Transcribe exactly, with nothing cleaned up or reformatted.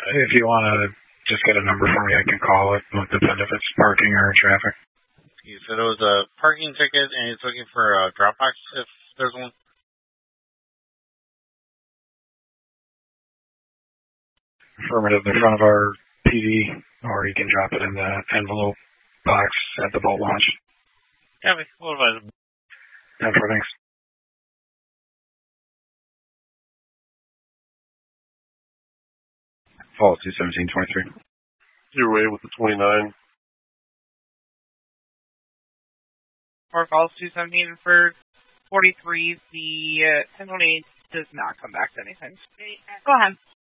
If you want to just get a number for me, I can call it. Won't depend if it's parking or traffic. You said it was a parking ticket, and he's looking for a Dropbox if there's one. Affirmative in front of our P D, or you can drop it in the envelope box at the boat launch. Yeah, we'll advise him. And for thanks. Fall two seventeen twenty-three. Your way with the twenty-nine. For calls two seventeen for forty-three, the uh, ten twenty-eight does not come back to anything. Go ahead.